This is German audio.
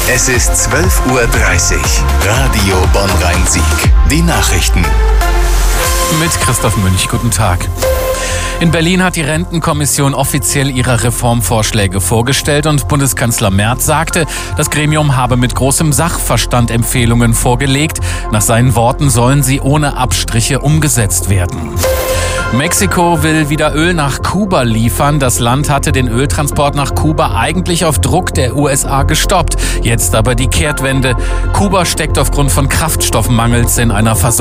Es ist 12:30 Uhr. Radio Bonn-Rhein-Sieg. Die Nachrichten. Mit Christoph Münch, guten Tag. In Berlin hat die Rentenkommission offiziell ihre Reformvorschläge vorgestellt und Bundeskanzler Merz sagte, das Gremium habe mit großem Sachverstand Empfehlungen vorgelegt. Nach seinen Worten sollen sie ohne Abstriche umgesetzt werden. Mexiko will wieder Öl nach Kuba liefern. Das Land hatte den Öltransport nach Kuba eigentlich auf Druck der USA gestoppt. Jetzt aber die Kehrtwende. Kuba steckt aufgrund von Kraftstoffmangels in einer